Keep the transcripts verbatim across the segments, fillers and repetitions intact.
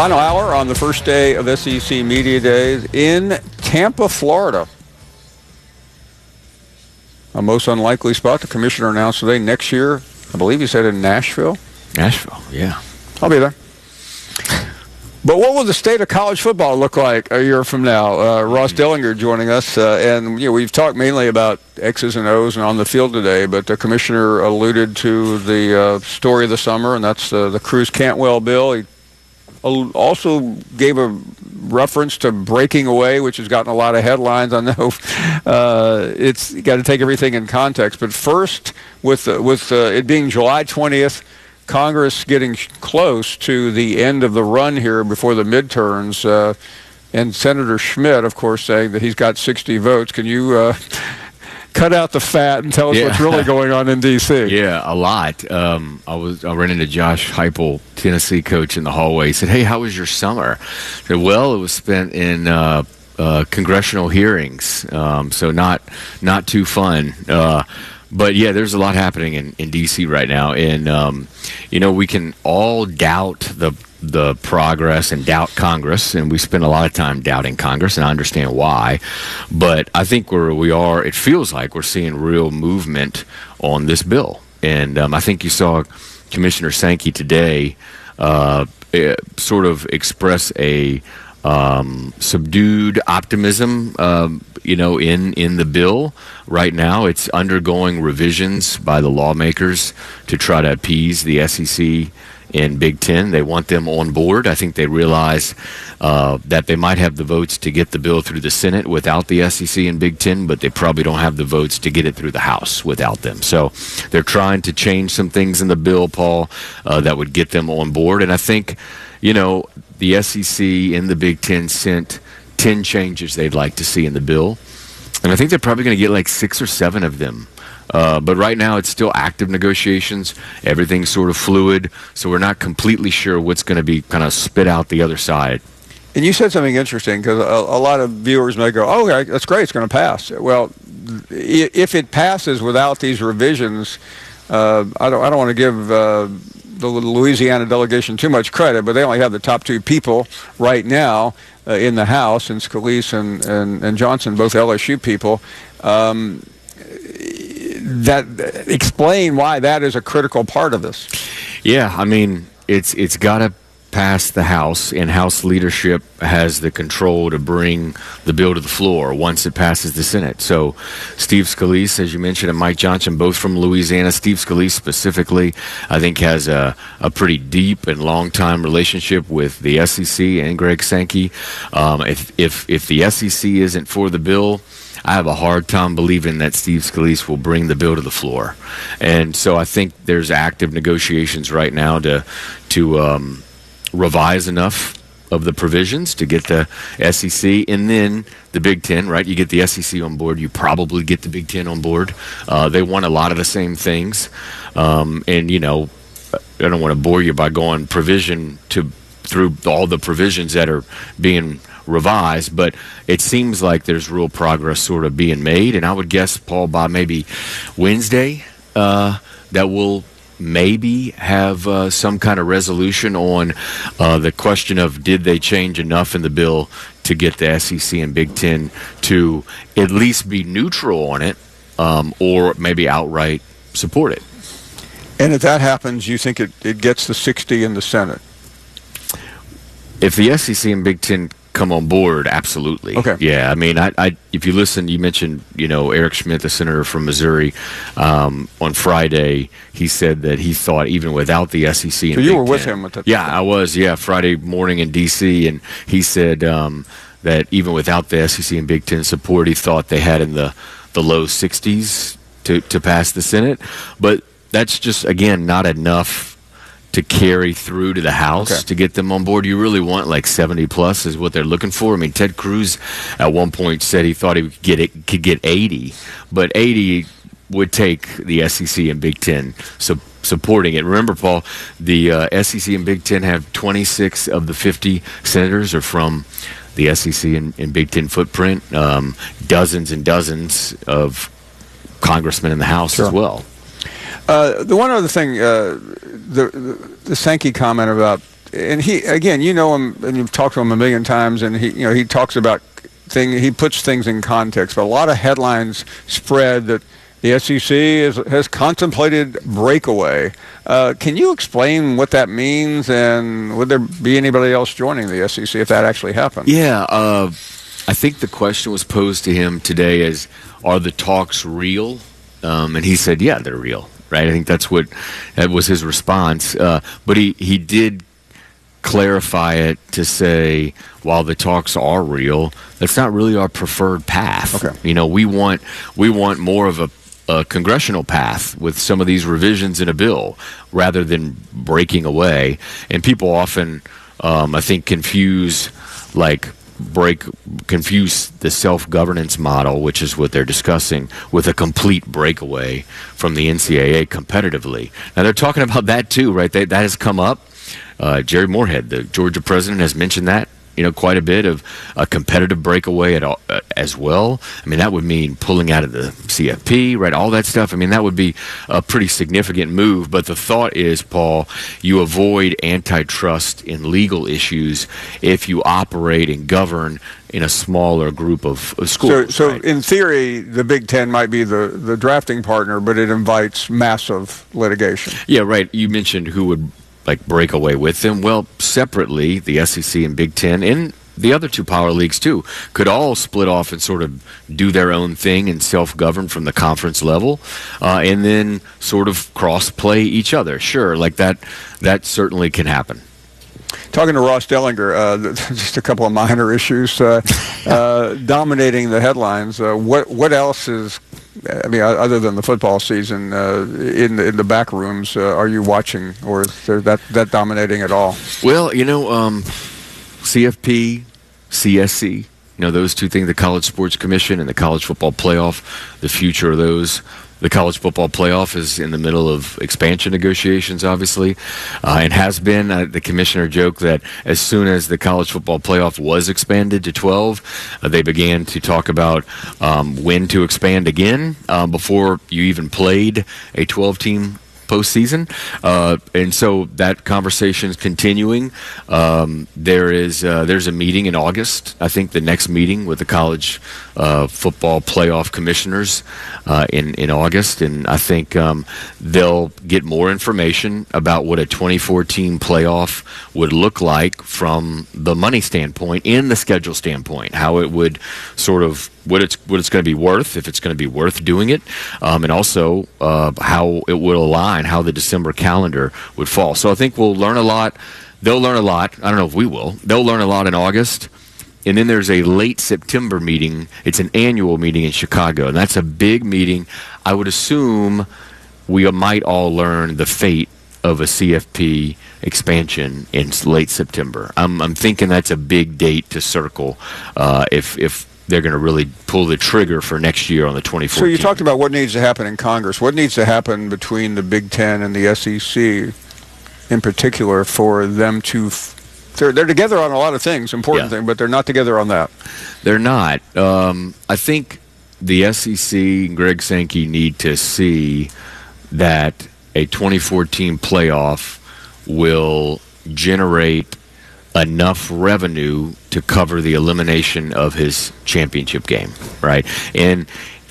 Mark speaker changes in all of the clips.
Speaker 1: Final hour on the first day of S E C Media Days in Tampa, Florida. A most unlikely spot. The commissioner announced today next year, I believe he said in Nashville.
Speaker 2: Nashville, yeah.
Speaker 1: I'll be there. But what will the state of college football look like a year from now? Uh, Ross Dellinger joining us, uh, and you know we've talked mainly about X's and O's and on the field today, but the commissioner alluded to the uh, story of the summer, and that's uh, the Cruz-Cantwell bill. He also gave a reference to breaking away, which has gotten a lot of headlines. I know uh, it's got to take everything in context, but first, with uh, with uh, it being July twentieth. Congress getting close to the end of the run here before the midterms, uh, and Senator Schmidt, of course, saying that he's got sixty votes. Can you uh, cut out the fat and tell us
Speaker 2: yeah.
Speaker 1: what's really going on in D C?
Speaker 2: Yeah, a lot. Um, I was I ran into Josh Heupel, Tennessee coach, in the hallway. He said, "Hey, how was your summer?" I said, "Well, it was spent in uh, uh, congressional hearings, um, so not not too fun." Uh, But, yeah, there's a lot happening in, in D C right now. And, um, you know, we can all doubt the the progress and doubt Congress. And we spend a lot of time doubting Congress, and I understand why. But I think where we are, it feels like we're seeing real movement on this bill. And um, I think you saw Commissioner Sankey today uh, sort of express a um, subdued optimism, um, you know, in, in the bill. Right now, it's undergoing revisions by the lawmakers to try to appease the S E C and Big Ten. They want them on board. I think they realize uh, that they might have the votes to get the bill through the Senate without the S E C and Big Ten, but they probably don't have the votes to get it through the House without them. So they're trying to change some things in the bill, Paul, uh, that would get them on board. And I think, you know, the S E C and the Big Ten sent ten changes they'd like to see in the bill. And I think they're probably going to get like six or seven of them. Uh, but right now it's still active negotiations. Everything's sort of fluid. So we're not completely sure what's going to be kind of spit out the other side.
Speaker 1: And you said something interesting, because a, a lot of viewers may go, oh, okay, that's great, it's going to pass. Well, if it passes without these revisions, uh, I don't, I don't want to give uh, the Louisiana delegation too much credit, but they only have the top two people right now uh, in the House, and Scalise and, and, and Johnson, both L S U people. Um, that explain why that is a critical part of this.
Speaker 2: Yeah, I mean, it's it's got to pass the House, and House leadership has the control to bring the bill to the floor once it passes the Senate. So Steve Scalise, as you mentioned, and Mike Johnson, both from Louisiana. Steve Scalise specifically, I think, has a, a pretty deep and long-time relationship with the S E C and Greg Sankey. Um, if, if, if the S E C isn't for the bill, I have a hard time believing that Steve Scalise will bring the bill to the floor. And so I think there's active negotiations right now to to um, revise enough of the provisions to get the S E C and then the Big Ten, right? You get the S E C on board, you probably get the Big Ten on board. Uh, they want a lot of the same things. Um, and, you know, I don't want to bore you by going provision to through all the provisions that are being revised, but it seems like there's real progress sort of being made, and I would guess, Paul, by maybe Wednesday uh, that we'll maybe have uh, some kind of resolution on uh, the question of did they change enough in the bill to get the S E C and Big Ten to at least be neutral on it, um, or maybe outright support it.
Speaker 1: And if that happens, you think it, it gets the sixty in the Senate?
Speaker 2: If the S E C and Big Ten come on board, absolutely.
Speaker 1: Okay.
Speaker 2: Yeah, I mean, I, I if you listen, you mentioned, you know, Eric Schmidt, the senator from Missouri, um, on Friday, he said that he thought even without the S E C and
Speaker 1: so you
Speaker 2: Big
Speaker 1: were with
Speaker 2: Ten,
Speaker 1: him at that
Speaker 2: yeah, I was, yeah, Friday morning in D C, and he said um, that even without the S E C and Big Ten support, he thought they had in the, the low sixties to, to pass the Senate. But that's just, again, not enough to carry through to the House
Speaker 1: okay.
Speaker 2: to get them on board. You really want like seventy plus is what they're looking for. I mean, Ted Cruz at one point said he thought he could get it, could get eighty, but eighty would take the S E C and Big Ten so supporting it. Remember, Paul, the uh, S E C and Big Ten have twenty-six of the fifty senators are from the S E C and, and Big Ten footprint. Um, dozens and dozens of congressmen in the House
Speaker 1: sure.
Speaker 2: as well.
Speaker 1: Uh, the one other thing, uh, the, the the Sankey comment about and he again, you know him, and you've talked to him a million times, and he, you know, he talks about thing. He puts things in context. But a lot of headlines spread that the S E C is, has contemplated breakaway. Uh, can you explain what that means, and would there be anybody else joining the S E C if that actually happened?
Speaker 2: Yeah, uh, I think the question was posed to him today as, are the talks real? Um, and he said, yeah, they're real, right? I think that's what that was his response. Uh, but he, he did clarify it to say, while the talks are real, that's not really our preferred path.
Speaker 1: Okay.
Speaker 2: You know, we want we want more of a a congressional path with some of these revisions in a bill rather than breaking away. And people often, um, I think, confuse like break confuse the self-governance model, which is what they're discussing, with a complete breakaway from the N C double A competitively. Now they're talking about that too, right? They, that has come up. Uh, Jerry Moorhead, the Georgia president, has mentioned that. You know, quite a bit of a competitive breakaway at all, uh, as well. I mean, that would mean pulling out of the C F P, right? All that stuff. I mean, that would be a pretty significant move. But the thought is, Paul, you avoid antitrust and legal issues if you operate and govern in a smaller group of, of schools.
Speaker 1: So, so
Speaker 2: right?
Speaker 1: in theory, the Big Ten might be the, the drafting partner, but it invites massive litigation.
Speaker 2: Yeah, right. You mentioned who would like break away with them. Well, separately, the S E C and Big Ten and the other two power leagues too could all split off and sort of do their own thing and self-govern from the conference level, uh, and then sort of cross-play each other. Sure, like that. That certainly can happen.
Speaker 1: Talking to Ross Dellinger, uh, just a couple of minor issues uh, uh, dominating the headlines. Uh, what what else is? I mean, other than the football season, uh, in the, in the back rooms, uh, are you watching, or is there that that dominating at all?
Speaker 2: Well, you know, um, C F P, C S C, you know, those two things, the College Sports Commission and the College Football Playoff, the future of those. The College Football Playoff is in the middle of expansion negotiations, obviously, uh, and has been. Uh, the commissioner joked that as soon as the College Football Playoff was expanded to twelve, uh, they began to talk about um, when to expand again um, before you even played a twelve-team postseason. Uh, and so that conversation is continuing. Um, there is uh, there's a meeting in August. I think the next meeting with the College uh, Football Playoff commissioners uh, in in August, and I think um, they'll get more information about what a twenty-four team playoff would look like from the money standpoint and the schedule standpoint, how it would sort of what it's what it's going to be worth, if it's going to be worth doing it, um, and also uh, how it will align, how the December calendar would fall. So I think we'll learn a lot. They'll learn a lot. I don't know if we will. They'll learn a lot in August. And then there's a late September meeting. It's an annual meeting in Chicago, and that's a big meeting. I would assume we might all learn the fate of a C F P expansion in late September. I'm, I'm thinking that's a big date to circle uh, if if they're going to really pull the trigger for next year on the twenty-fourth.
Speaker 1: So you talked about what needs to happen in Congress. What needs to happen between the Big Ten and the S E C in particular for them to f- they're, they're together on a lot of things, important
Speaker 2: yeah.
Speaker 1: things, but they're not together on that.
Speaker 2: They're not. Um, I think the S E C and Greg Sankey need to see that a twenty-four team playoff will generate enough revenue to cover the elimination of his championship game, right? And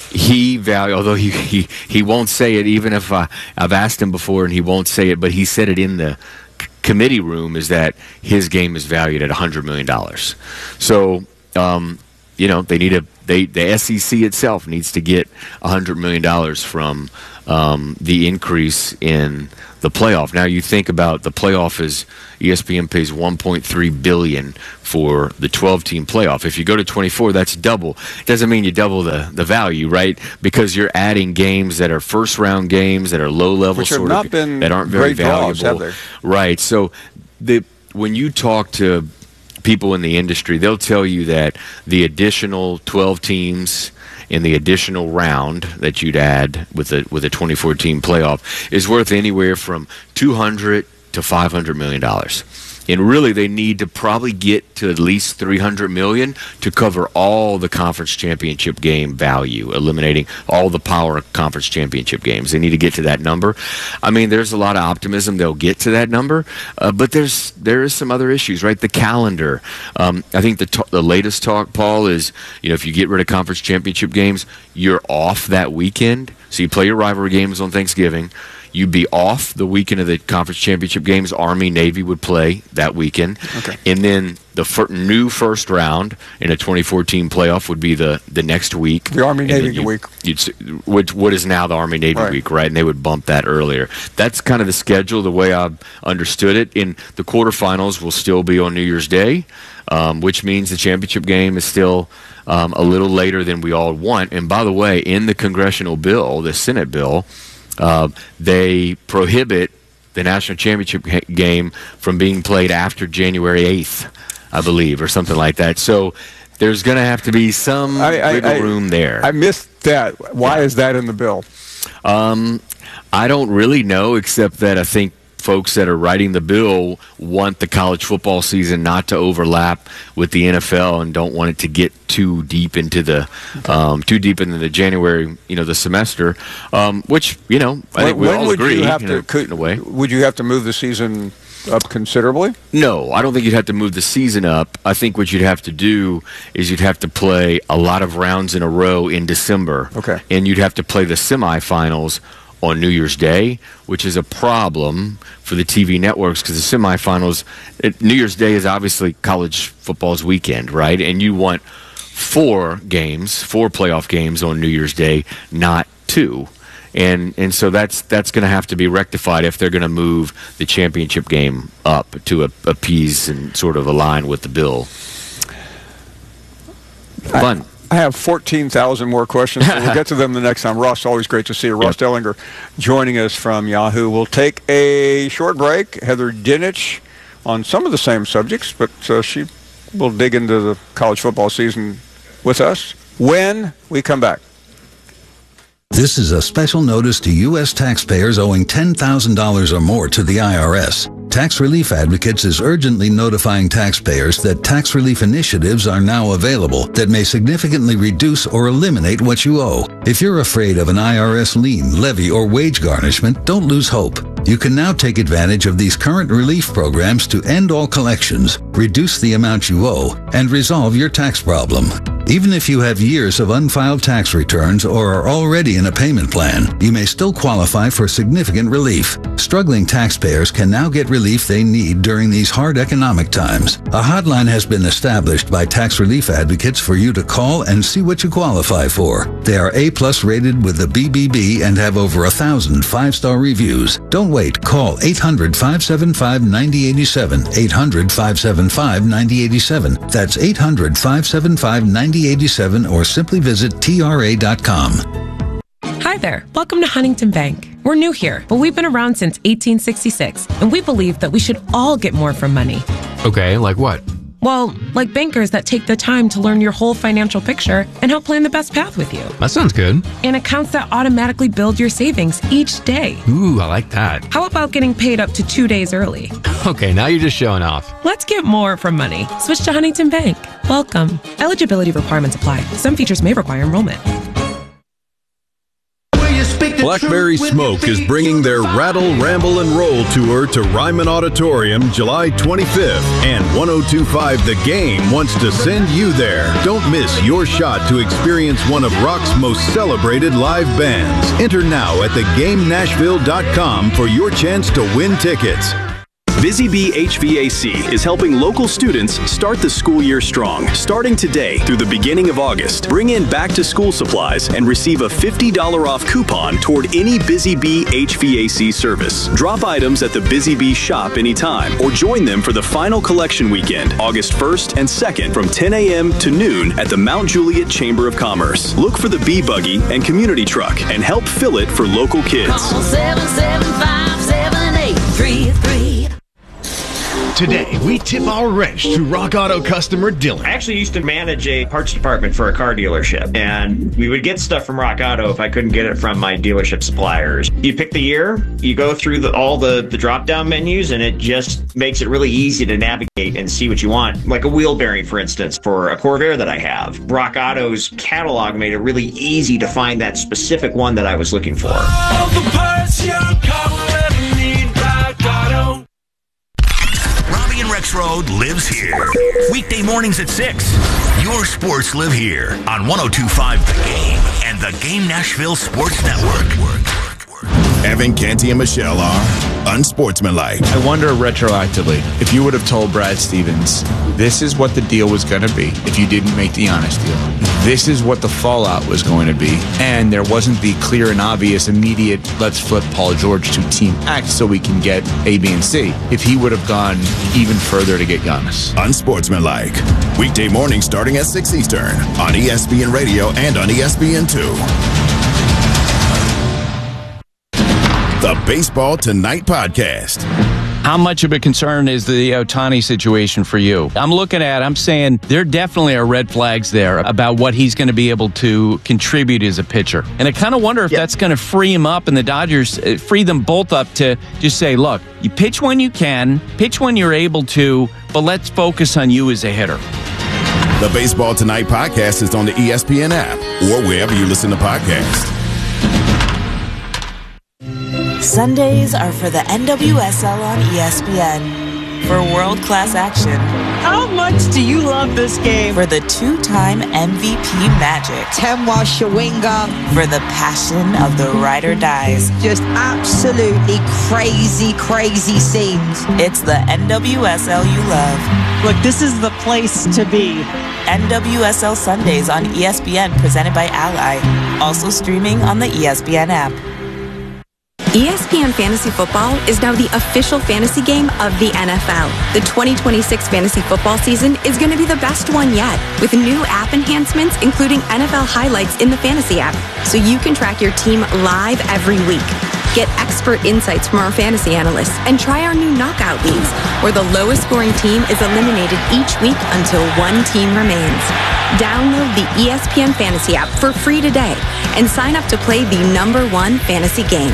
Speaker 2: he value, although he, he, he won't say it, even if I, I've asked him before and he won't say it, but he said it in the c- committee room, is that his game is valued at one hundred million dollars. So, um, you know, they need a, they, the S E C itself needs to get one hundred million dollars from um, the increase in the playoff. Now you think about the playoff is E S P N pays one point three billion dollars for the twelve team playoff. If you go to twenty-four, that's double. It doesn't mean you double the, the value, right? Because you're adding games that are first round games that are low level,
Speaker 1: Which have
Speaker 2: sort
Speaker 1: not
Speaker 2: of,
Speaker 1: been
Speaker 2: that aren't very
Speaker 1: great draws,
Speaker 2: valuable,
Speaker 1: have they?
Speaker 2: right? So the when you talk to people in the industry, they'll tell you that the additional twelve teams in the additional round that you'd add with a with a twenty-four team playoff is worth anywhere from two hundred to five hundred million dollars. And really, they need to probably get to at least three hundred million dollars to cover all the conference championship game value, eliminating all the power conference championship games. They need to get to that number. I mean, there's a lot of optimism they'll get to that number, uh, but there's there is some other issues, right? The calendar. Um, I think the t- the latest talk, Paul, is you know if you get rid of conference championship games, you're off that weekend. So you play your rivalry games on Thanksgiving. You'd be off the weekend of the conference championship games. Army, Navy would play that weekend.
Speaker 1: Okay.
Speaker 2: And then the fir- new first round in a twenty fourteen playoff would be the, the next week.
Speaker 1: The Army, Navy
Speaker 2: you,
Speaker 1: week.
Speaker 2: You'd, which, what is now the Army, Navy
Speaker 1: right.
Speaker 2: week, right? And they would bump that earlier. That's kind of the schedule, the way I've understood it. In the quarterfinals will still be on New Year's Day, um, which means the championship game is still um, a little later than we all want. And by the way, in the congressional bill, the Senate bill, Uh, they prohibit the national championship ha- game from being played after January eighth, I believe, or something like that. So there's going to have to be some
Speaker 1: I, I,
Speaker 2: wiggle
Speaker 1: I,
Speaker 2: room there.
Speaker 1: I missed that. Why yeah. is that in the bill?
Speaker 2: Um, I don't really know, except that I think folks that are writing the bill want the college football season not to overlap with the N F L and don't want it to get too deep into the um, too deep into the January, you know, the semester. Um, which you know, I
Speaker 1: when,
Speaker 2: think we
Speaker 1: when
Speaker 2: all
Speaker 1: would
Speaker 2: agree.
Speaker 1: You have
Speaker 2: in,
Speaker 1: to,
Speaker 2: a,
Speaker 1: could,
Speaker 2: in a way,
Speaker 1: would you have to move the season up considerably?
Speaker 2: No, I don't think you'd have to move the season up. I think what you'd have to do is you'd have to play a lot of rounds in a row in December.
Speaker 1: Okay,
Speaker 2: and you'd have to play the semifinals on New Year's Day, which is a problem for the T V networks because the semifinals, it, New Year's Day is obviously college football's weekend, right? And you want four games, four playoff games on New Year's Day, not two. And and so that's that's going to have to be rectified if they're going to move the championship game up to a, appease and sort of align with the bill. Fun.
Speaker 1: I, I have fourteen thousand more questions, so we'll get to them the next time. Ross, always great to see you. Ross yep. Dellinger joining us from Yahoo. We'll take a short break. Heather Dinich on some of the same subjects, but uh, she will dig into the college football season with us when we come back.
Speaker 3: This is a special notice to U S taxpayers owing ten thousand dollars or more to the I R S. Tax Relief Advocates is urgently notifying taxpayers that tax relief initiatives are now available that may significantly reduce or eliminate what you owe. If you're afraid of an I R S lien, levy, or wage garnishment, don't lose hope. You can now take advantage of these current relief programs to end all collections, reduce the amount you owe, and resolve your tax problem. Even if you have years of unfiled tax returns or are already in a payment plan, you may still qualify for significant relief. Struggling taxpayers can now get relief they need during these hard economic times. A hotline has been established by Tax Relief Advocates for you to call and see what you qualify for. They are A-plus rated with the B B B and have over a thousand five-star reviews. Don't wait. Call eight hundred, five seven five, nine zero eight seven, eight hundred, five seven five, nine zero eight seven. That's eight hundred, five seven five, nine zero eight seven or simply visit T R A dot com.
Speaker 4: Hi there. Welcome to Huntington Bank. We're new here, but we've been around since eighteen sixty-six, and we believe that we should all get more from money.
Speaker 5: Okay, like what?
Speaker 4: Well, like bankers that take the time to learn your whole financial picture and help plan the best path with you.
Speaker 5: That sounds good.
Speaker 4: And accounts that automatically build your savings each day.
Speaker 5: Ooh, I like that.
Speaker 4: How about getting paid up to two days early?
Speaker 5: Okay, now you're just showing off.
Speaker 4: Let's get more from money. Switch to Huntington Bank. Welcome. Eligibility requirements apply. Some features may require enrollment.
Speaker 6: Blackberry Smoke is bringing their Rattle, Ramble, and Roll tour to Ryman Auditorium July twenty-fifth. And ten twenty-five The Game wants to send you there. Don't miss your shot to experience one of rock's most celebrated live bands. Enter now at the game nashville dot com for your chance to win tickets.
Speaker 7: Busy Bee H V A C is helping local students start the school year strong. Starting today through the beginning of August, bring in back-to-school supplies and receive a fifty dollars off coupon toward any Busy Bee H V A C service. Drop items at the Busy Bee shop anytime or join them for the final collection weekend, August first and second from ten a.m. to noon at the Mount Juliet Chamber of Commerce. Look for the Bee Buggy and Community Truck and help fill it for local kids.
Speaker 8: Call seven seven five, seven eight three three. Today, we tip our wrench to Rock Auto customer Dylan.
Speaker 9: I actually used to manage a parts department for a car dealership, and we would get stuff from Rock Auto if I couldn't get it from my dealership suppliers. You pick the year, you go through the, all the, the drop-down menus, and it just makes it really easy to navigate and see what you want. Like a wheel bearing, for instance, for a Corvair that I have. Rock Auto's catalog made it really easy to find that specific one that I was looking for.
Speaker 10: All the parts your car will ever need, Rock Auto.
Speaker 11: Robbie and Rex Road lives here. Weekday mornings at six. Your sports live here on one oh two point five The Game and the Game Nashville Sports Network.
Speaker 12: Evan, Canty, and Michelle are unsportsmanlike.
Speaker 13: I wonder retroactively, if you would have told Brad Stevens, this is what the deal was going to be if you didn't make the honest deal. This is what the fallout was going to be. And there wasn't the clear and obvious immediate, let's flip Paul George to Team X so we can get A, B, and C. If he would have gone even further to get Giannis.
Speaker 12: Unsportsmanlike. Weekday mornings starting at six Eastern on E S P N Radio and on E S P N two. The Baseball Tonight Podcast.
Speaker 14: How much of a concern is the Ohtani situation for you? I'm looking at, I'm saying there definitely are red flags there about what he's going to be able to contribute as a pitcher. And I kind of wonder if yep. that's going to free him up and the Dodgers uh, free them both up to just say, look, you pitch when you can, pitch when you're able to, but let's focus on you as a hitter.
Speaker 12: The Baseball Tonight Podcast is on the E S P N app or wherever you listen to podcasts.
Speaker 15: Sundays are for the N W S L on E S P N. For world-class action.
Speaker 16: How much do you love this game?
Speaker 15: For the two-time M V P magic.
Speaker 16: Temwa Shawinga.
Speaker 15: For the passion of the ride or dies.
Speaker 16: Just absolutely crazy, crazy scenes.
Speaker 15: It's the N W S L you love.
Speaker 16: Look, this is the place to be.
Speaker 15: N W S L Sundays on E S P N, presented by Ally. Also streaming on the E S P N app.
Speaker 17: E S P N Fantasy Football is now the official fantasy game of the N F L. The twenty twenty-six fantasy football season is going to be the best one yet, with new app enhancements, including N F L highlights in the fantasy app, so you can track your team live every week. Get expert insights from our fantasy analysts and try our new knockout leagues, where the lowest scoring team is eliminated each week until one team remains. Download the E S P N Fantasy app for free today and sign up to play the number one fantasy game.